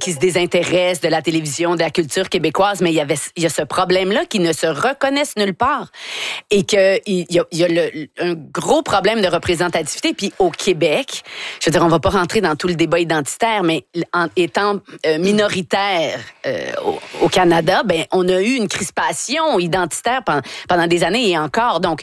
qui se désintéressent de la télévision, de la culture québécoise, mais il y a ce problème-là qui ne se reconnaissent nulle part. Et qu'il y a un gros problème de représentativité. Puis au Québec, je veux dire, on va pas rentrer dans tout le débat identitaire, mais en étant minoritaire au Canada, ben on a eu une crispation identitaire pendant des années et encore. Donc,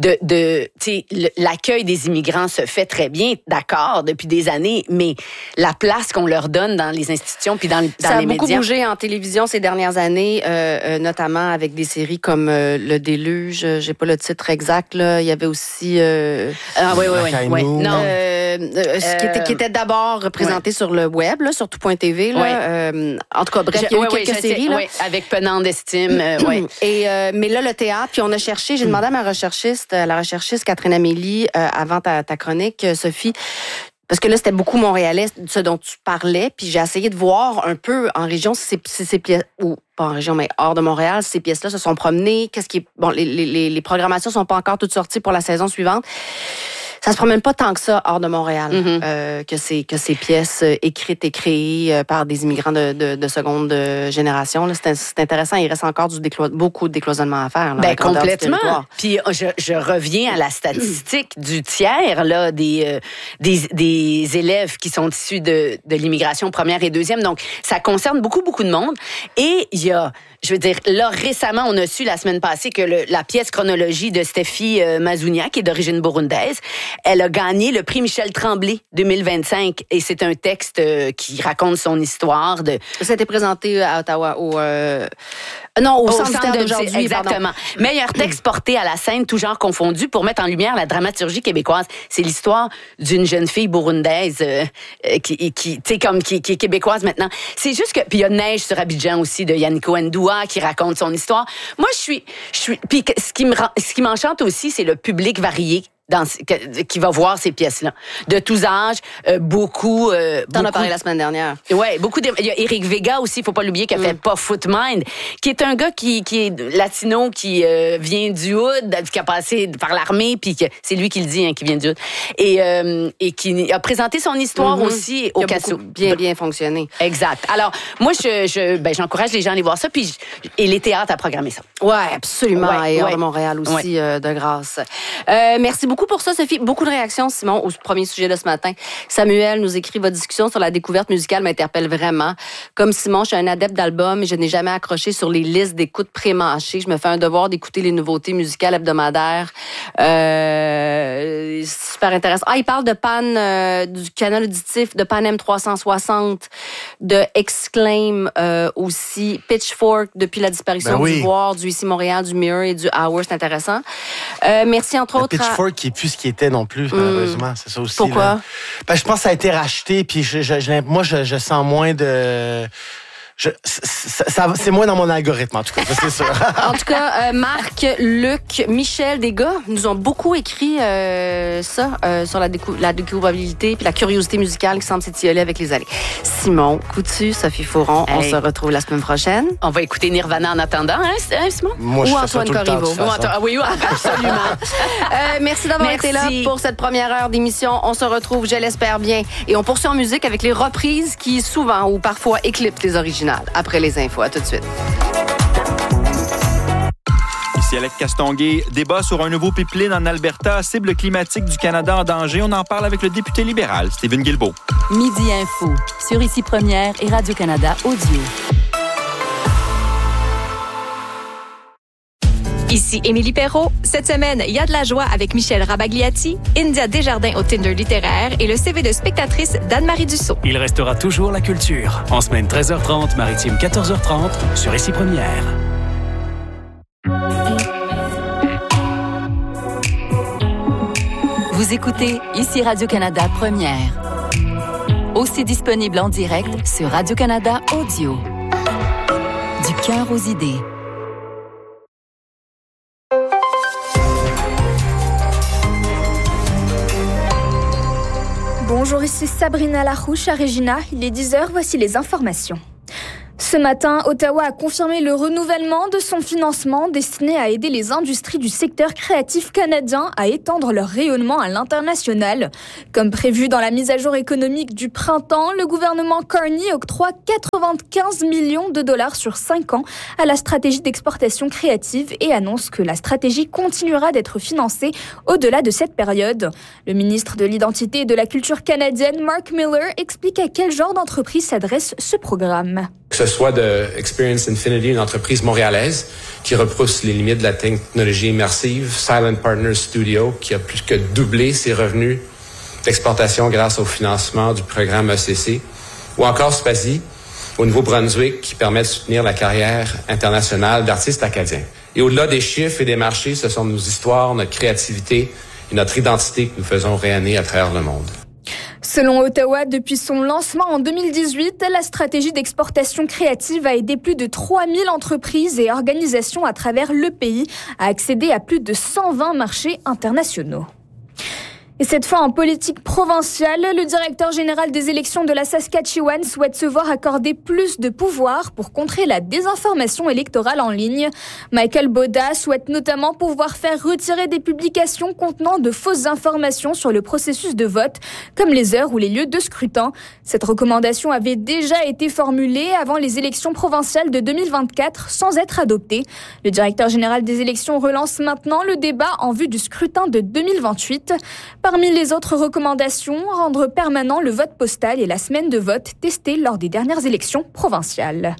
l'accueil des immigrants se fait très bien, d'accord, depuis des années, mais la place qu'on leur donne dans les institutions puis dans les médias... Ça a beaucoup bougé en télévision ces dernières années, notamment avec des séries comme Le Déluge, j'ai pas le titre exact, là. Il y avait aussi... oui. Non. Qui était d'abord présenté sur le web, là, sur tout.tv. Là. En tout cas, bref, il y a eu quelques séries. Là. Avec Penant d'estime. Mais là, le théâtre, puis on a cherché, j'ai demandé à la recherchiste Catherine Amélie, avant ta chronique, Sophie, parce que là, c'était beaucoup montréalais, ce dont tu parlais, puis j'ai essayé de voir un peu en région si ces pièces, ou pas en région, mais hors de Montréal, si ces pièces-là se sont promenées, qu'est-ce qui est... Bon, les programmations sont pas encore toutes sorties pour la saison suivante. Ça se promène pas tant que ça hors de Montréal, que ces pièces écrites et créées par des immigrants de seconde génération. Là, c'est intéressant. Il reste encore beaucoup de décloisonnement à faire. Là, complètement. Puis je reviens à la statistique du tiers là des élèves qui sont issus de l'immigration première et deuxième. Donc ça concerne beaucoup de monde. Et il y a, je veux dire, là récemment, on a su la semaine passée que la pièce Chronologie de Stéphie Mazounia, qui est d'origine burundaise, elle a gagné le prix Michel Tremblay 2025 et c'est un texte qui raconte son histoire. Ça a été présenté à Ottawa au Centre d'aujourd'hui. Exactement. Meilleur texte porté à la scène, tout genre confondu, pour mettre en lumière la dramaturgie québécoise. C'est l'histoire d'une jeune fille burundaise qui est québécoise maintenant. C'est juste que puis il y a Neige sur Abidjan aussi de Yannico Ndoua qui raconte son histoire. Moi je suis puis ce qui m'enchante aussi, c'est le public varié qui va voir ces pièces-là. De tous âges, beaucoup... T'en as parlé la semaine dernière. Ouais, il y a Éric Vega aussi, faut pas l'oublier, qui a fait Pas Foot Mind, qui est un gars qui est latino, qui vient du Hood, qui a passé par l'armée, puis c'est lui qui le dit, qui vient du Hood, et qui a présenté son histoire aussi au Casso. Bien fonctionné. Exact. Alors, moi, j'encourage les gens à aller voir ça, et les théâtres à programmer ça. Ouais, absolument. Et hors de Montréal aussi, de grâce. Merci beaucoup pour ça, Sophie. Beaucoup de réactions, Simon, au premier sujet de ce matin. Samuel nous écrit: votre discussion sur la découverte musicale m'interpelle vraiment. Comme Simon, je suis un adepte d'albums et je n'ai jamais accroché sur les listes d'écoute pré-mâchées. Je me fais un devoir d'écouter les nouveautés musicales hebdomadaires. Super intéressant. Il parle de Pan, du canal auditif, de Pan M360, de Exclaim aussi, Pitchfork depuis la disparition du Voir, du Ici Montréal, du Mirror et du Hour. C'est intéressant. Merci entre autres Pitchfork qui est plus ce qui était non plus, malheureusement. C'est ça aussi. Pourquoi? Là. Je pense que ça a été racheté, puis moi, je sens moins de... c'est moins dans mon algorithme, en tout cas, c'est sûr. En tout cas, Marc, Luc, Michel, des gars, nous ont beaucoup écrit sur la découvrabilité puis la curiosité musicale qui semble s'étioler avec les années. Simon Coutu, Sophie Fauron, on se retrouve la semaine prochaine. On va écouter Nirvana en attendant, hein Simon? Moi, ou Antoine Corriveau. Oui, absolument. Merci d'avoir été là pour cette première heure d'émission. On se retrouve, je l'espère bien, et on poursuit en musique avec les reprises qui souvent ou parfois éclipsent les originales. Après les infos, à tout de suite. Ici Alex Castonguay. Débat sur un nouveau pipeline en Alberta, cible climatique du Canada en danger. On en parle avec le député libéral, Stephen Guilbeault. Midi Info, sur Ici Première et Radio-Canada Audio. Ici Émilie Perrault. Cette semaine, il y a de la joie avec Michel Rabagliati, India Desjardins au Tinder littéraire et le CV de spectatrice d'Anne-Marie Dussault. Il restera toujours la culture. En semaine 13h30, maritime 14h30, sur Ici Première. Vous écoutez Ici Radio-Canada Première. Aussi disponible en direct sur Radio-Canada Audio. Du cœur aux idées. Bonjour, ici Sabrina Larouche à Regina. Il est 10h, voici les informations. Ce matin, Ottawa a confirmé le renouvellement de son financement destiné à aider les industries du secteur créatif canadien à étendre leur rayonnement à l'international. Comme prévu dans la mise à jour économique du printemps, le gouvernement Carney octroie 95 millions de dollars sur 5 ans à la stratégie d'exportation créative et annonce que la stratégie continuera d'être financée au-delà de cette période. Le ministre de l'Identité et de la Culture canadienne, Mark Miller, explique à quel genre d'entreprise s'adresse ce programme. Que ce soit de Experience Infinity, une entreprise montréalaise qui repousse les limites de la technologie immersive, Silent Partners Studio, qui a plus que doublé ses revenus d'exportation grâce au financement du programme ECC, ou encore Spazi, au Nouveau-Brunswick, qui permet de soutenir la carrière internationale d'artistes acadiens. Et au-delà des chiffres et des marchés, ce sont nos histoires, notre créativité et notre identité que nous faisons rayonner à travers le monde. Selon Ottawa, depuis son lancement en 2018, la stratégie d'exportation créative a aidé plus de 3000 entreprises et organisations à travers le pays à accéder à plus de 120 marchés internationaux. Et cette fois en politique provinciale, le directeur général des élections de la Saskatchewan souhaite se voir accorder plus de pouvoir pour contrer la désinformation électorale en ligne. Michael Boda souhaite notamment pouvoir faire retirer des publications contenant de fausses informations sur le processus de vote, comme les heures ou les lieux de scrutin. Cette recommandation avait déjà été formulée avant les élections provinciales de 2024 sans être adoptée. Le directeur général des élections relance maintenant le débat en vue du scrutin de 2028. Parmi les autres recommandations, rendre permanent le vote postal et la semaine de vote testée lors des dernières élections provinciales.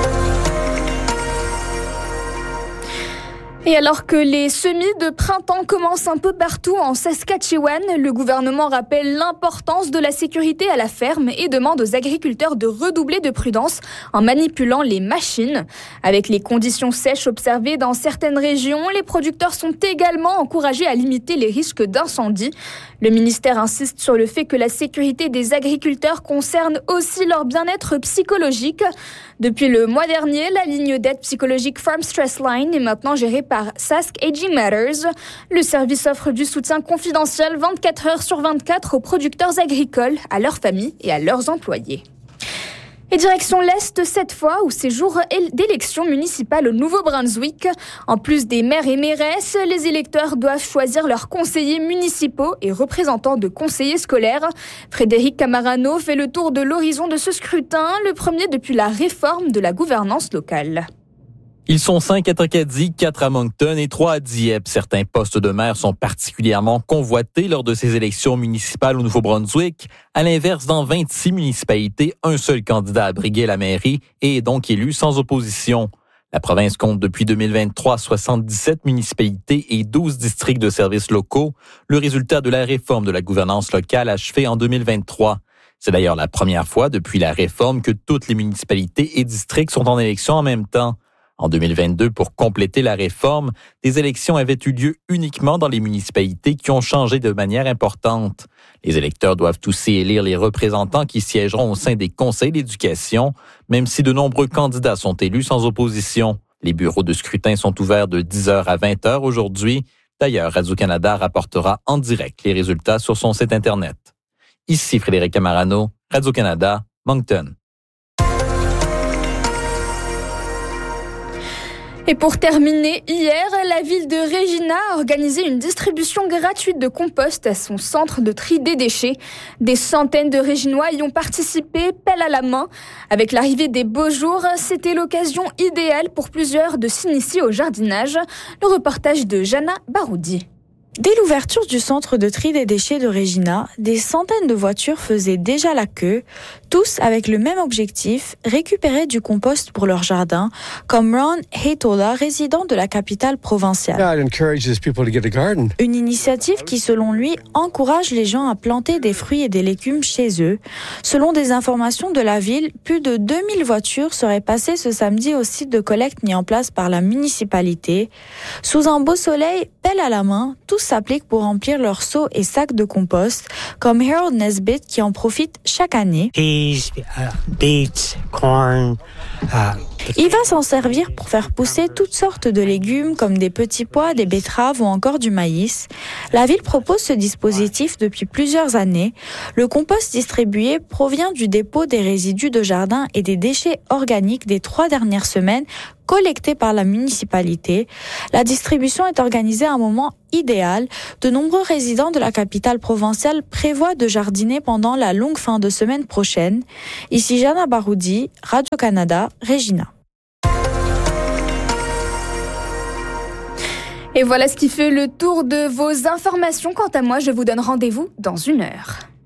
Et alors que les semis de printemps commencent un peu partout en Saskatchewan, le gouvernement rappelle l'importance de la sécurité à la ferme et demande aux agriculteurs de redoubler de prudence en manipulant les machines. Avec les conditions sèches observées dans certaines régions, les producteurs sont également encouragés à limiter les risques d'incendie. Le ministère insiste sur le fait que la sécurité des agriculteurs concerne aussi leur bien-être psychologique. Depuis le mois dernier, la ligne d'aide psychologique Farm Stress Line est maintenant gérée par Sask Aging Matters. Le service offre du soutien confidentiel 24 heures sur 24 aux producteurs agricoles, à leurs familles et à leurs employés. Et direction l'Est cette fois, où c'est jour d'élections municipales au Nouveau-Brunswick. En plus des maires et mairesses, les électeurs doivent choisir leurs conseillers municipaux et représentants de conseillers scolaires. Frédéric Camarano fait le tour de l'horizon de ce scrutin, le premier depuis la réforme de la gouvernance locale. Ils sont 5 à Tracadie, 4 à Moncton et 3 à Dieppe. Certains postes de maire sont particulièrement convoités lors de ces élections municipales au Nouveau-Brunswick. À l'inverse, dans 26 municipalités, un seul candidat a brigué la mairie et est donc élu sans opposition. La province compte depuis 2023 77 municipalités et 12 districts de services locaux, le résultat de la réforme de la gouvernance locale achevée en 2023. C'est d'ailleurs la première fois depuis la réforme que toutes les municipalités et districts sont en élection en même temps. En 2022, pour compléter la réforme, des élections avaient eu lieu uniquement dans les municipalités qui ont changé de manière importante. Les électeurs doivent aussi élire les représentants qui siégeront au sein des conseils d'éducation, même si de nombreux candidats sont élus sans opposition. Les bureaux de scrutin sont ouverts de 10h à 20h aujourd'hui. D'ailleurs, Radio-Canada rapportera en direct les résultats sur son site Internet. Ici Frédéric Camarano, Radio-Canada, Moncton. Et pour terminer, hier, la ville de Regina a organisé une distribution gratuite de compost à son centre de tri des déchets. Des centaines de Réginois y ont participé, pelle à la main. Avec l'arrivée des beaux jours, c'était l'occasion idéale pour plusieurs de s'initier au jardinage. Le reportage de Jana Baroudi. Dès l'ouverture du centre de tri des déchets de Regina, des centaines de voitures faisaient déjà la queue, tous avec le même objectif, récupérer du compost pour leur jardin, comme Ron Haytola, résident de la capitale provinciale. Une initiative qui, selon lui, encourage les gens à planter des fruits et des légumes chez eux. Selon des informations de la ville, plus de 2000 voitures seraient passées ce samedi au site de collecte mis en place par la municipalité. Sous un beau soleil, pelle à la main, tous s'appliquent pour remplir leurs seaux et sacs de compost, comme Harold Nesbitt qui en profite chaque année. Peas, beets, corn, Il va s'en servir pour faire pousser toutes sortes de légumes comme des petits pois, des betteraves ou encore du maïs. La ville propose ce dispositif depuis plusieurs années. Le compost distribué provient du dépôt des résidus de jardin et des déchets organiques des 3 dernières semaines collectés par la municipalité. La distribution est organisée à un moment idéal. De nombreux résidents de la capitale provinciale prévoient de jardiner pendant la longue fin de semaine prochaine. Ici Jana Baroudi, Radio-Canada, Regina. Et voilà ce qui fait le tour de vos informations. Quant à moi, je vous donne rendez-vous dans 1 heure.